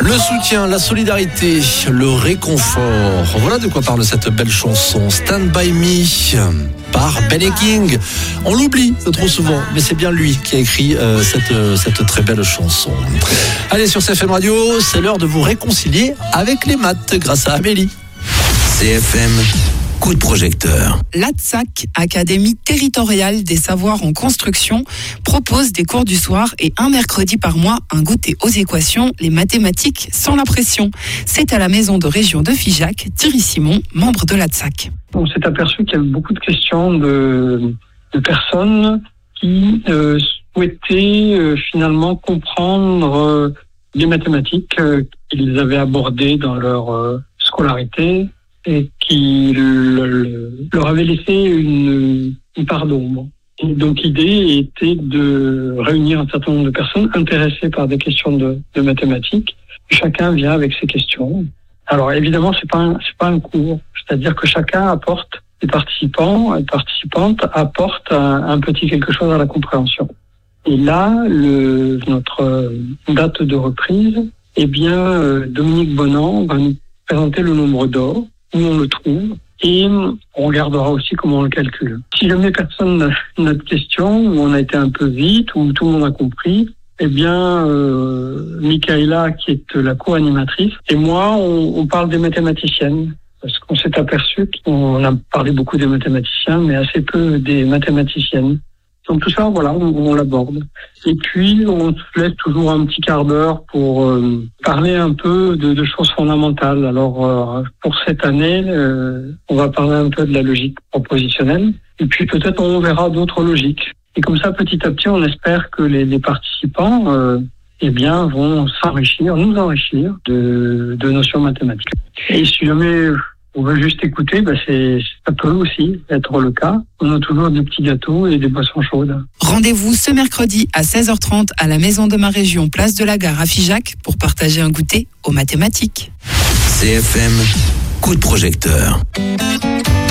Le soutien, la solidarité, le réconfort. Voilà de quoi parle cette belle chanson. Stand By Me par Benny King. On l'oublie trop souvent, mais c'est bien lui qui a écrit cette très belle chanson. Allez, sur CFM Radio, c'est l'heure de vous réconcilier avec les maths grâce à Amélie. CFM, coup de projecteur. L'ATSAC, Académie territoriale des savoirs en construction, propose des cours du soir et un mercredi par mois un goûter aux équations, les mathématiques sans la pression. C'est à la maison de région de Figeac, Thierry Simon, membre de l'ATSAC. On s'est aperçu qu'il y avait beaucoup de questions de personnes qui souhaitaient finalement comprendre les mathématiques qu'ils avaient abordées dans leur scolarité et qui leur avait laissé une part d'ombre. Et donc l'idée était de réunir un certain nombre de personnes intéressées par des questions de mathématiques. Chacun vient avec ses questions. Alors évidemment, c'est pas un cours, c'est-à-dire que chacun apporte, les participants et participantes apportent un petit quelque chose à la compréhension. Et là, notre date de reprise, Dominique Bonan va nous présenter le nombre d'or, où on le trouve, et on regardera aussi comment on le calcule. Si jamais personne n'a de questions, où on a été un peu vite, où tout le monde a compris, Michaela, qui est la co-animatrice, et moi, on parle des mathématiciennes. Parce qu'on s'est aperçu qu'on a parlé beaucoup des mathématiciens, mais assez peu des mathématiciennes. Donc tout ça, voilà, on l'aborde. Et puis, on se laisse toujours un petit quart d'heure pour parler un peu de choses fondamentales. Alors, pour cette année, on va parler un peu de la logique propositionnelle. Et puis, peut-être, on verra d'autres logiques. Et comme ça, petit à petit, on espère que les participants, vont nous enrichir de notions mathématiques. Et si jamais on veut juste écouter, ça peut aussi être le cas. On a toujours des petits gâteaux et des boissons chaudes. Rendez-vous ce mercredi à 16h30 à la maison de ma région, place de la Gare à Figeac, pour partager un goûter aux mathématiques. CFM, coup de projecteur.